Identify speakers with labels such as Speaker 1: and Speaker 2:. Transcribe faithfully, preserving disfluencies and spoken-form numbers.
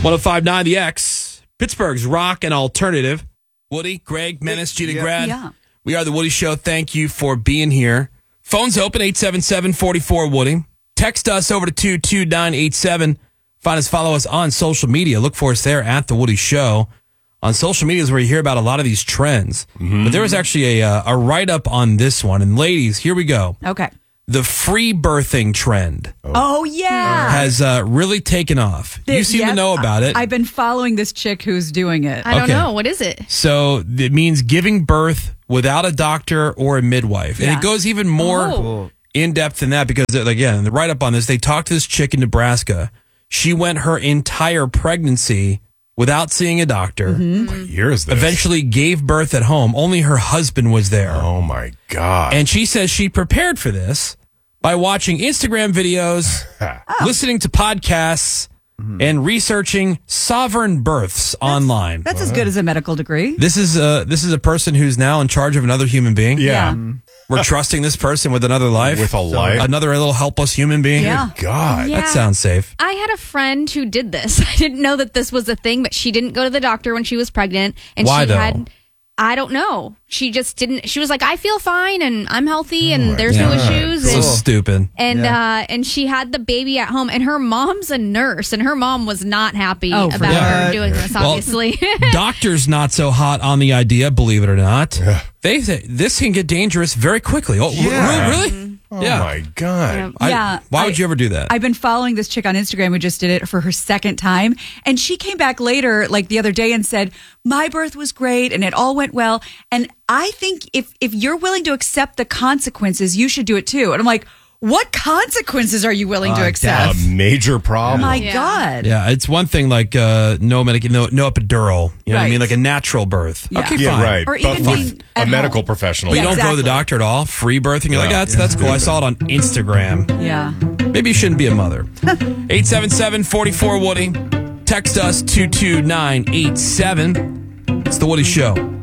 Speaker 1: one oh five point nine The X, Pittsburgh's rock and alternative. Woody, Greg, Menace, Gina,
Speaker 2: Yeah.
Speaker 1: Grad.
Speaker 3: Yeah.
Speaker 1: We are The Woody Show. Thank you for being here. Phone's open, eight seven seven, four four, Woody. Text us over to two two nine eight seven. Find us, follow us on social media. Look for us there at The Woody Show. On social media is where you hear about a lot of these trends. Mm-hmm. But there was actually a, uh, a write-up on this one. And ladies, here we go.
Speaker 3: Okay.
Speaker 1: The free birthing trend
Speaker 3: Oh, yeah.
Speaker 1: has uh, really taken off. You seem
Speaker 3: Yep.
Speaker 1: to know about it.
Speaker 3: I've been following this chick who's doing it.
Speaker 4: I don't
Speaker 1: Okay.
Speaker 4: know. What is it?
Speaker 1: So it means giving birth without a doctor or a midwife. And
Speaker 3: Yeah.
Speaker 1: it goes even more
Speaker 4: Oh.
Speaker 1: in depth than that because, again, the write up on this, they talked to this chick in Nebraska. She went her entire pregnancy without seeing a doctor.
Speaker 3: Mm-hmm.
Speaker 2: What year is this?
Speaker 1: Eventually gave birth at home. Only her husband was there.
Speaker 2: Oh, my God.
Speaker 1: And she says she prepared for this by watching Instagram videos,
Speaker 3: Oh.
Speaker 1: listening to podcasts, and researching sovereign births online.
Speaker 3: That's as good as a medical degree.
Speaker 1: This is a this is a person who's now in charge of another human being.
Speaker 2: yeah.
Speaker 1: We're trusting this person with another life,
Speaker 2: With a life.
Speaker 1: another little helpless human being.
Speaker 3: Yeah.
Speaker 2: God.
Speaker 4: Yeah.
Speaker 1: That sounds safe.
Speaker 4: I had a friend who did this. I didn't know that this was a thing, but she didn't go to the doctor when she was pregnant. And
Speaker 1: Why,
Speaker 4: she
Speaker 1: though?
Speaker 4: had, I don't know. She just didn't, she was like, I feel fine and I'm healthy and there's
Speaker 1: Yeah.
Speaker 4: no issues.
Speaker 1: So
Speaker 4: And,
Speaker 1: stupid.
Speaker 4: and, uh, and she had the baby at home and her mom's a nurse and her mom was not happy
Speaker 3: Oh, for
Speaker 4: about
Speaker 1: sure.
Speaker 4: her doing this,
Speaker 1: Well,
Speaker 4: obviously.
Speaker 1: Doctors not so hot on the idea, believe it or not. They say this can get dangerous very quickly. Oh,
Speaker 2: Yeah.
Speaker 1: re- really?
Speaker 2: Oh,
Speaker 1: yeah.
Speaker 2: my God.
Speaker 4: Yeah.
Speaker 1: I-
Speaker 3: Yeah,
Speaker 1: why
Speaker 3: I-
Speaker 1: would you ever do that?
Speaker 3: I've been following this chick on Instagram who just did it for her second time. And she came back later, like the other day, and said, my birth was great and it all went well. And I think if, if you're willing to accept the consequences, you should do it too. And I'm like, what consequences are you willing to
Speaker 2: A
Speaker 3: accept?
Speaker 2: major problem.
Speaker 3: My
Speaker 4: Yeah.
Speaker 3: God.
Speaker 1: yeah, it's one thing like uh, no medic, no, no epidural. You know what I
Speaker 3: Right.
Speaker 1: mean? Like a natural birth.
Speaker 3: Yeah.
Speaker 1: Okay,
Speaker 2: Yeah,
Speaker 1: fine.
Speaker 2: right.
Speaker 3: Or
Speaker 2: but
Speaker 3: even
Speaker 2: with
Speaker 3: being
Speaker 2: a
Speaker 3: at
Speaker 2: medical
Speaker 3: home.
Speaker 2: professional.
Speaker 1: But you
Speaker 3: Yeah,
Speaker 1: don't go to the
Speaker 3: exactly.
Speaker 1: doctor at all. Free birthing. You're like,
Speaker 2: Yeah.
Speaker 1: ah, that's, that's cool. I saw it on Instagram.
Speaker 3: Yeah.
Speaker 1: Maybe you shouldn't be a mother. eight seven seven, four four, Woody. Text us two two nine eight seven. It's The Woody Show.